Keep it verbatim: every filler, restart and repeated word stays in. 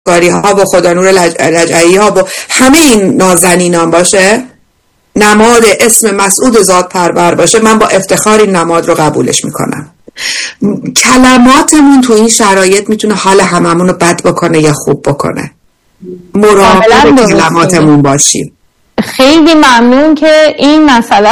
کاری ها و خدا نور رجعی ها و همه این نازنینان باشه، نماد اسم مسعود ذات پرور باشه، من با افتخار این نماد رو قبولش میکنم. کلماتمون تو این شرایط میتونه حال هممون رو بد بکنه یا خوب بکنه. مراقب کلماتمون باشیم. خیلی ممنون که این مسئله